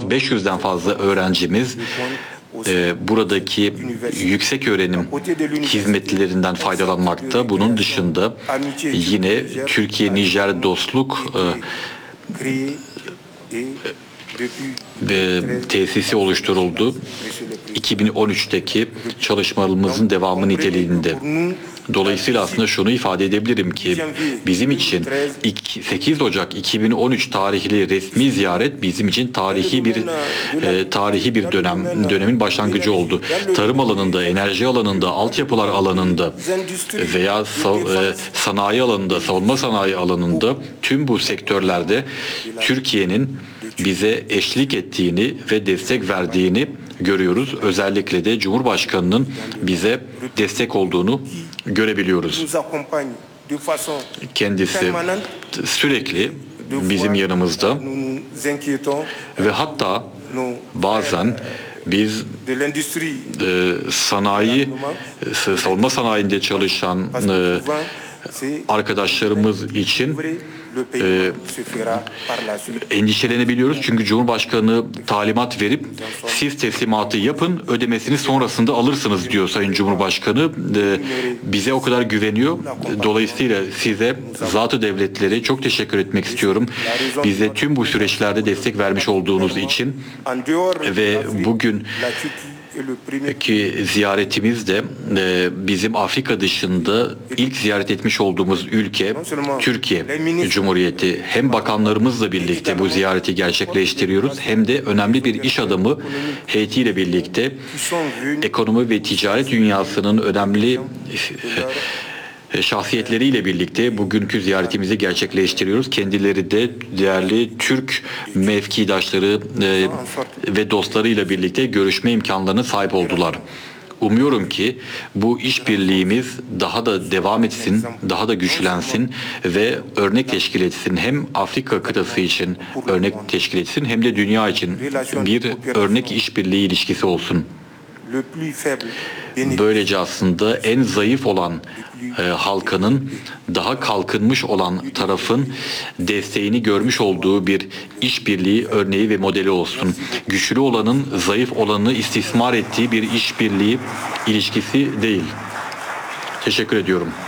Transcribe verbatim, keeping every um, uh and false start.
beş yüzden fazla öğrencimiz e, buradaki yüksek öğrenim hizmetlerinden faydalanmakta. Bunun dışında yine Türkiye-Nijer dostluk e, ve tesisi oluşturuldu. iki bin on üçteki çalışmalarımızın devamı niteliğinde. Dolayısıyla aslında şunu ifade edebilirim ki bizim için sekiz Ocak iki bin on üç tarihli resmi ziyaret bizim için tarihi bir e, tarihi bir dönem dönemin başlangıcı oldu. Tarım alanında, enerji alanında, altyapılar alanında veya e, sanayi alanında, savunma sanayi alanında tüm bu sektörlerde Türkiye'nin bize eşlik ettiğini ve destek verdiğini görüyoruz. Özellikle de Cumhurbaşkanı'nın bize destek olduğunu görebiliyoruz. Kendisi sürekli bizim yanımızda ve hatta bazen biz e, sanayi, savunma sanayinde çalışan e, arkadaşlarımız için e, endişelenebiliyoruz. Çünkü Cumhurbaşkanı talimat verip siz teslimatı yapın, ödemesini sonrasında alırsınız diyor Sayın Cumhurbaşkanı. E, bize o kadar güveniyor. Dolayısıyla size zat-ı devletleri çok teşekkür etmek istiyorum. Bize tüm bu süreçlerde destek vermiş olduğunuz için ve bugün ki ziyaretimiz de e, bizim Afrika dışında ilk ziyaret etmiş olduğumuz ülke Türkiye Cumhuriyeti. Hem bakanlarımızla birlikte bu ziyareti gerçekleştiriyoruz hem de önemli bir iş adamı heyetiyle birlikte ekonomi ve ticaret dünyasının önemli e, şahsiyetleriyle birlikte bugünkü ziyaretimizi gerçekleştiriyoruz. Kendileri de değerli Türk mevkidaşları e, ve dostlarıyla birlikte görüşme imkanlarına sahip oldular. Umuyorum ki bu işbirliğimiz daha da devam etsin, daha da güçlensin ve örnek teşkil etsin. Hem Afrika kıtası için örnek teşkil etsin hem de dünya için bir örnek işbirliği ilişkisi olsun. Böylece aslında en zayıf olan e, halkanın daha kalkınmış olan tarafın desteğini görmüş olduğu bir işbirliği örneği ve modeli olsun. Güçlü olanın zayıf olanı istismar ettiği bir işbirliği ilişkisi değil. Teşekkür ediyorum.